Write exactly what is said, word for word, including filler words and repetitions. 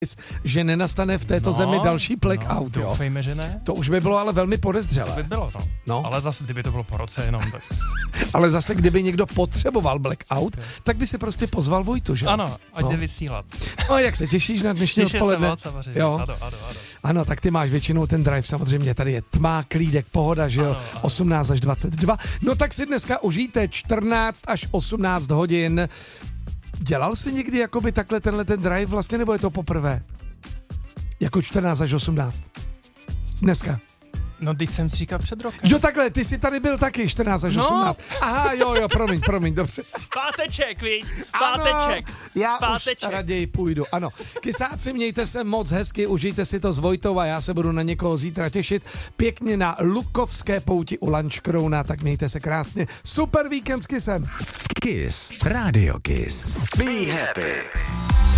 že nenastane v této no, zemi další blackout, no, jo. Doufejme, že ne. To už by bylo ale velmi podezřelé. To by bylo, no. no. Ale zase, kdyby to bylo po roce jenom, tak... Ale zase, kdyby někdo potřeboval blackout, okay. tak by si prostě pozval Vojtu, že? Ano, ať no. jde vysílat. No, jak se těšíš na dnešní Těším odpoledne? se moc, samozřejmě. Jo? Ano, ano, ano. Ano, tak ty máš většinou ten drive, samozřejmě, tady je tma, klídek, pohoda, že jo, ano, ano. osmnáct až dvacet dva. No tak si dneska užijte čtrnáct až osmnáct hodin. Dělal jsi někdy jakoby takhle tenhle ten drive vlastně, nebo je to poprvé? Jako čtrnáct až osmnáct. Dneska. No, teď jsem říkal před rokem. Jo, takhle, ty jsi tady byl taky čtrnáct až osmnáct. No. Aha, jo, jo, promiň, promiň, dobře. Páteček, viď? Páteček. Ano, já Páteček. už raději půjdu, ano. Kysáci, mějte se moc hezky, užijte si to s Vojtou a já se budu na někoho zítra těšit. Pěkně na Lukovské pouti u Lanškrouna, tak mějte se krásně. Super víkend s Kysem. Kiss, Radio Kiss. Be happy.